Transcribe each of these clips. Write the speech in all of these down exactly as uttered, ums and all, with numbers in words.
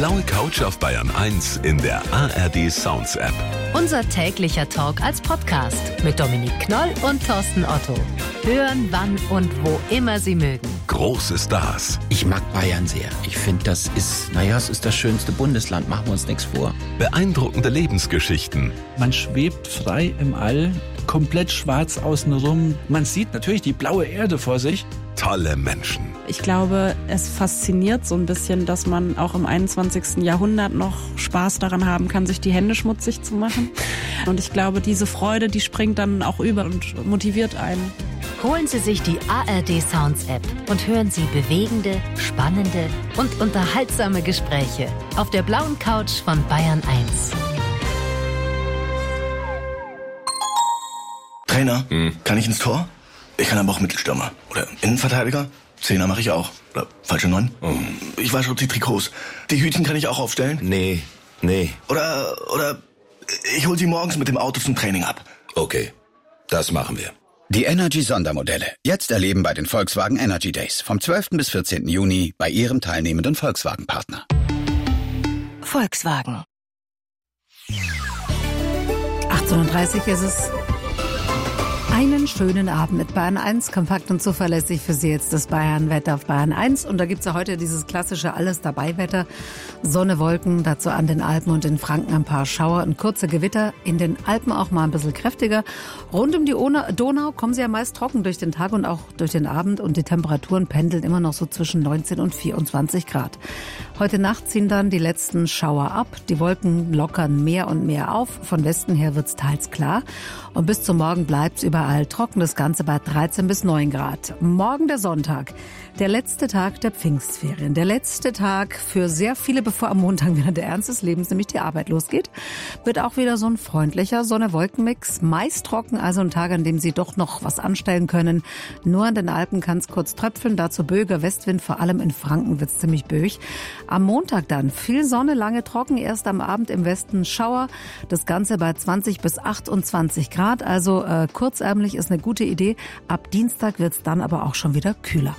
blaue Couch auf Bayern eins in der A R D Sounds App. Unser täglicher Talk als Podcast mit Dominik Knoll und Thorsten Otto. Hören, wann und wo immer Sie mögen. Große Stars. Ich mag Bayern sehr. Ich finde, das ist, naja, es ist das schönste Bundesland. Machen wir uns nichts vor. Beeindruckende Lebensgeschichten. Man schwebt frei im All, komplett schwarz außenrum. Man sieht natürlich die blaue Erde vor sich. Tolle Menschen. Ich glaube, es fasziniert so ein bisschen, dass man auch im einundzwanzigsten Jahrhundert noch Spaß daran haben kann, sich die Hände schmutzig zu machen. Und ich glaube, diese Freude, die springt dann auch über und motiviert einen. Holen Sie sich die A R D Sounds App und hören Sie bewegende, spannende und unterhaltsame Gespräche auf der blauen Couch von Bayern eins. Trainer, Hm. kann ich ins Tor? Ich kann aber auch Mittelstürmer. Oder Innenverteidiger? Zehner mache ich auch. Oder falsche Neun? Oh. Ich wasche die Trikots. Die Hütchen kann ich auch aufstellen? Nee, nee. Oder, oder ich hol sie morgens mit dem Auto zum Training ab. Okay, das machen wir. Die Energy-Sondermodelle. Jetzt erleben bei den Volkswagen Energy Days. Vom zwölften bis vierzehnten Juni bei Ihrem teilnehmenden Volkswagen-Partner. Volkswagen. achtzehn Uhr dreißig ist es. Einen schönen Abend mit Bayern eins, kompakt und zuverlässig für Sie jetzt das Bayern-Wetter auf Bayern eins. Und da gibt's ja heute dieses klassische Alles-Dabei-Wetter. Sonne, Wolken, dazu an den Alpen und in Franken ein paar Schauer und kurze Gewitter. In den Alpen auch mal ein bisschen kräftiger. Rund um die Donau kommen sie ja meist trocken durch den Tag und auch durch den Abend. Und die Temperaturen pendeln immer noch so zwischen neunzehn und vierundzwanzig Grad. Heute Nacht ziehen dann die letzten Schauer ab. Die Wolken lockern mehr und mehr auf. Von Westen her wird's teils klar. Und bis zum Morgen bleibt's überall trocken. Das Ganze bei dreizehn bis neun Grad. Morgen der Sonntag. Der letzte Tag der Pfingstferien. Der letzte Tag für sehr viele, bevor am Montag wieder der Ernst des Lebens, nämlich die Arbeit losgeht. Wird auch wieder so ein freundlicher Sonne-Wolken-Mix. Meist trocken, also ein Tag, an dem Sie doch noch was anstellen können. Nur an den Alpen kann es kurz tröpfeln. Dazu böiger Westwind, vor allem in Franken wird es ziemlich böig. Am Montag dann viel Sonne, lange trocken. Erst am Abend im Westen Schauer. Das Ganze bei zwanzig bis achtundzwanzig Grad. Also äh, kurzärmlich ist eine gute Idee. Ab Dienstag wird es dann aber auch schon wieder kühler.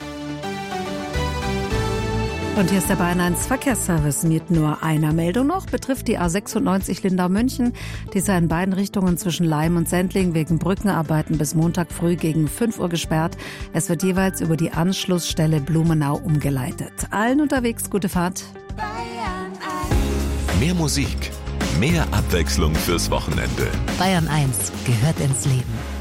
Und hier ist der Bayern eins Verkehrsservice mit nur einer Meldung noch. Betrifft die A sechsundneunzig Lindau-München. Die sei in beiden Richtungen zwischen Laim und Sendling wegen Brückenarbeiten bis Montag früh gegen fünf Uhr gesperrt. Es wird jeweils über die Anschlussstelle Blumenau umgeleitet. Allen unterwegs gute Fahrt. Bayern eins. Mehr Musik, mehr Abwechslung fürs Wochenende. Bayern eins gehört ins Leben.